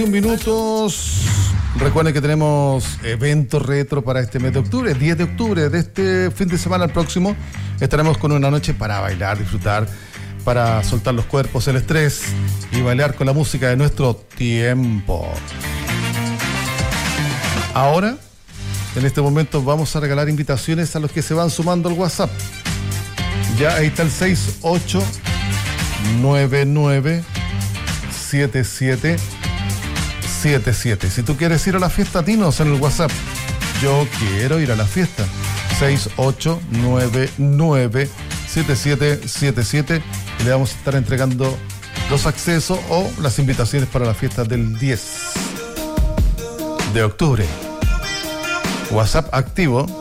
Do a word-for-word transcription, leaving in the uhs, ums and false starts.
Minutos. Recuerden que tenemos evento retro para este mes de octubre, diez de octubre. De este fin de semana al próximo estaremos con una noche para bailar, disfrutar, para soltar los cuerpos, el estrés y bailar con la música de nuestro tiempo. Ahora, en este momento vamos a regalar invitaciones a los que se van sumando al WhatsApp. Ya ahí está el seis ocho nueve nueve siete siete siete siete. Si tú quieres ir a la fiesta, dinos en el WhatsApp: yo quiero ir a la fiesta. seis ocho nueve nueve siete siete siete siete, y le vamos a estar entregando los accesos o las invitaciones para la fiesta del diez de octubre. WhatsApp activo